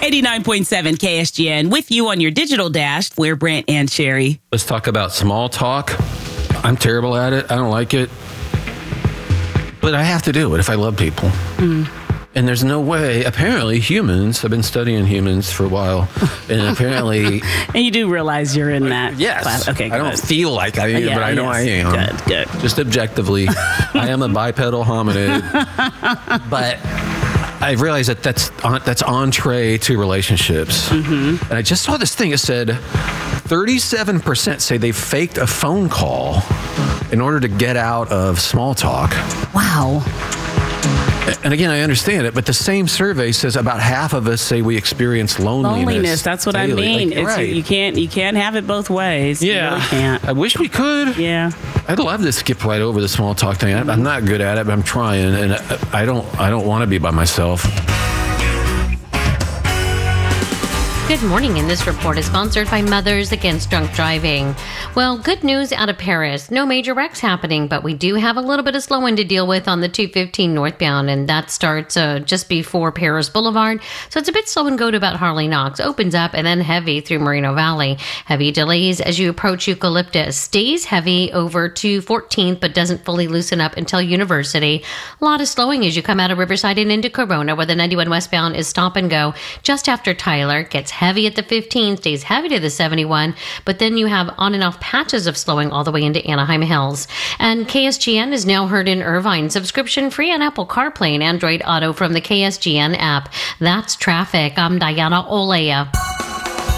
89.7 KSGN with you on your digital dash. We're Brent and Sherry. Let's talk about small talk. I'm terrible at it. I don't like it. But I have to do it if I love people. And there's no way, apparently humans, I've been studying humans for a while, and apparently... And you do realize you're in that yes. class. Okay, I don't feel like I am, but I know I am. Good. Just objectively. I am a bipedal hominid. But I realized that that's entree to relationships. And I just saw this thing. It said 37% say they faked a phone call in order to get out of small talk. Wow. And again, I understand it, but the same survey says about half of us say we experience loneliness. That's what daily. I mean. Like, right. You can't have it both ways. Yeah. You really can't. I wish we could. Yeah. I'd love to skip right over the small talk thing. I'm not good at it, but I'm trying, and I don't want to be by myself. Good morning, and this report is sponsored by Mothers Against Drunk Driving. Well, good news out of Paris. No major wrecks happening, but we do have a little bit of slowing to deal with on the 215 northbound, and that starts just before Paris Boulevard. So it's a bit slow and go to about Harley Knox. Opens up and then heavy through Moreno Valley. Heavy delays as you approach Eucalyptus. Stays heavy over to 14th, but doesn't fully loosen up until University. A lot of slowing as you come out of Riverside and into Corona, where the 91 westbound is stop and go just after Tyler. Gets heavy at the 15, stays heavy to the 71, but then you have on and off patches of slowing all the way into Anaheim Hills. And KSGN is now heard in Irvine, subscription free on Apple CarPlay and Android Auto from the KSGN app. That's traffic. I'm Diana Olea.